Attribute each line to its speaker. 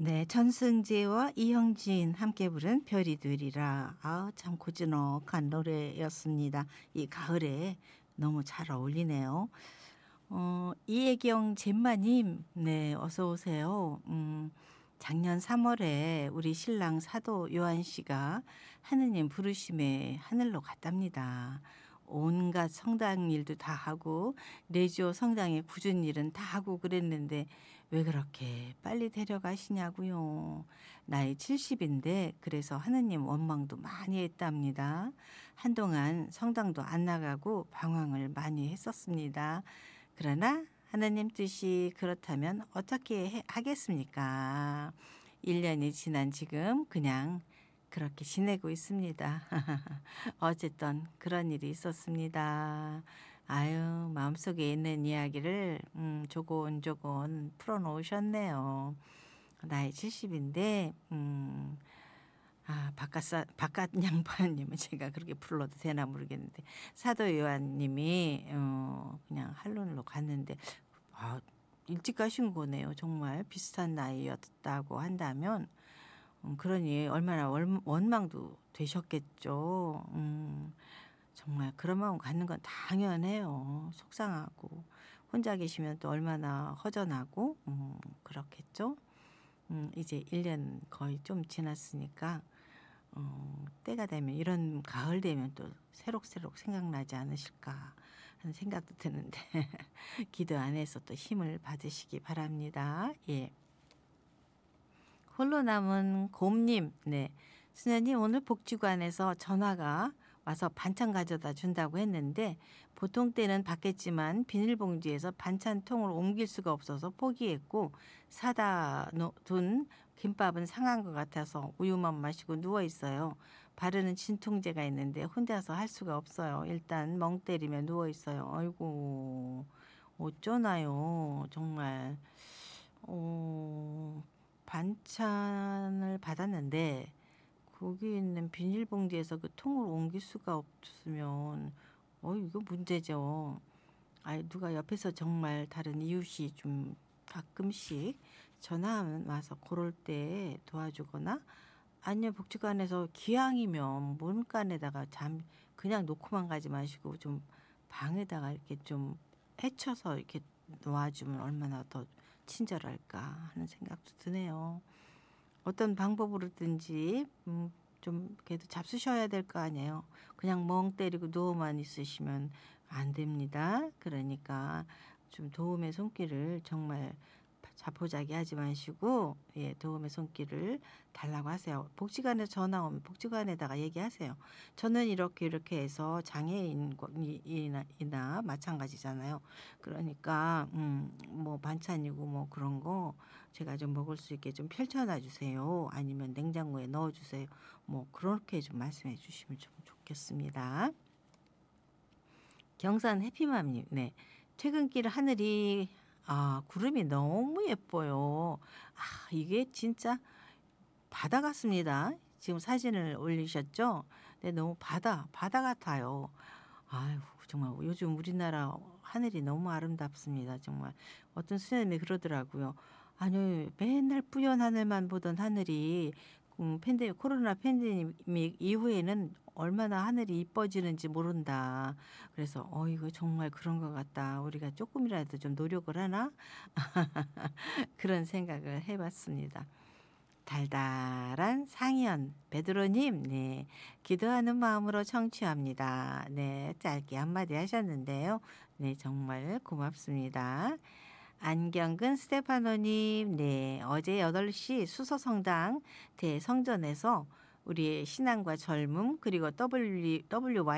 Speaker 1: 네. 전승재와 이형진 함께 부른 별이 되리라. 아 참 고즈넉한 노래였습니다. 이 가을에 너무 잘 어울리네요. 이혜경 젬마님 네 어서 오세요. 작년 3 월에 우리 신랑 사도 요한 씨가 하느님 부르심에 하늘로 갔답니다. 온갖 성당 일도 다 하고 레지오 성당의 굳은 일은 다 하고 그랬는데 왜 그렇게 빨리 데려가시냐고요. 나이 70인데 그래서 하느님 원망도 많이 했답니다. 한동안 성당도 안 나가고 방황을 많이 했었습니다. 그러나 하나님 뜻이 그렇다면 어떻게 하겠습니까? 1년이 지난 지금 그냥 그렇게 지내고 있습니다. 어쨌든 그런 일이 있었습니다. 아유 마음속에 있는 이야기를 조곤조곤 풀어놓으셨네요. 나이 70인데 바깥 양반님은 제가 그렇게 불러도 되나 모르겠는데 사도 요한님이 그냥 한론으로 갔는데 일찍 가신 거네요. 정말 비슷한 나이였다고 한다면 그러니 얼마나 원망도 되셨겠죠. 정말 그런 마음 갖는 건 당연해요. 속상하고 혼자 계시면 또 얼마나 허전하고 그렇겠죠. 이제 1년 거의 좀 지났으니까 때가 되면 이런 가을 되면 또 새록새록 생각나지 않으실까 하는 생각도 드는데 기도 안에서 또 힘을 받으시기 바랍니다. 예. 홀로 남은 곰님, 네. 수녀님 오늘 복지관에서 전화가 와서 반찬 가져다 준다고 했는데 보통 때는 받겠지만 비닐봉지에서 반찬통을 옮길 수가 없어서 포기했고 사다 둔 김밥은 상한 것 같아서 우유만 마시고 누워 있어요. 바르는 진통제가 있는데 혼자서 할 수가 없어요. 일단 멍 때리며 누워 있어요. 아이고 어쩌나요 정말. 반찬을 받았는데 거기 있는 비닐봉지에서 그 통을 옮길 수가 없으면 이거 문제죠. 누가 옆에서 정말 다른 이웃이 좀 가끔씩 전화 와서 그럴 때 도와주거나 아니면 복지관에서 기왕이면 문간에다가 그냥 놓고만 가지 마시고 좀 방에다가 이렇게 좀 헤쳐서 이렇게 놓아주면 얼마나 더 친절할까 하는 생각도 드네요. 어떤 방법으로든지 좀 그래도 잡수셔야 될 거 아니에요. 그냥 멍 때리고 누워만 있으시면 안 됩니다. 그러니까 좀 도움의 손길을 정말 자포자기 하지 마시고 도움의 손길을 달라고 하세요. 복지관에 전화 오면 복지관에다가 얘기하세요. 저는 이렇게 해서 장애인이나 마찬가지잖아요. 그러니까 뭐 반찬이고 뭐 그런 거 제가 좀 먹을 수 있게 좀 펼쳐놔 주세요. 아니면 냉장고에 넣어 주세요. 뭐 그렇게 좀 말씀해 주시면 좀 좋겠습니다. 경산 해피맘님, 네. 퇴근길 하늘이 구름이 너무 예뻐요. 이게 진짜 바다 같습니다. 지금 사진을 올리셨죠? 네, 너무 바다 같아요. 아유, 정말 요즘 우리나라 하늘이 너무 아름답습니다. 정말 어떤 수녀님이 그러더라고요. 아니 맨날 뿌연 하늘만 보던 하늘이 코로나 팬데믹 이후에는 얼마나 하늘이 이뻐지는지 모른다. 그래서 이거 정말 그런 것 같다. 우리가 조금이라도 좀 노력을 하나? 그런 생각을 해봤습니다. 달달한 상현 베드로님, 네. 기도하는 마음으로 청취합니다. 네. 짧게 한마디 하셨는데요. 네. 정말 고맙습니다. 안경근 스테파노님, 네. 어제 8시 수서성당 대성전에서 우리의 신앙과 젊음 그리고 WY